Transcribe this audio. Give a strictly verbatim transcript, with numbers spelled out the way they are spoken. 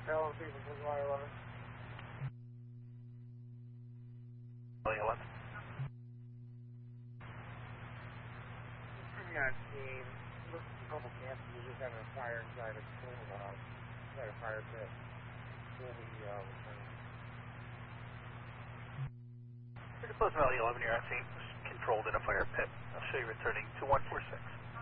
L M P from July eleven. eleven. Yeah, team. Look, a couple camps. We just having a fire inside a school. Uh, inside a fire pit. We'll be uh, returning. We're close to Valley eleven, you're at scene. Controlled in a fire pit. I'll show you returning to one four six.